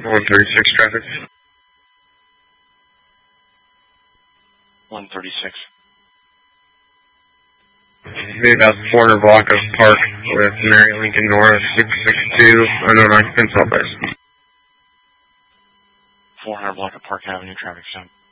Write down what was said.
136 traffic. 136. Maybe about 400 block of Park with Mary Lincoln North, 662, unknown occupants, all place. 400 block of Park Avenue, traffic 7.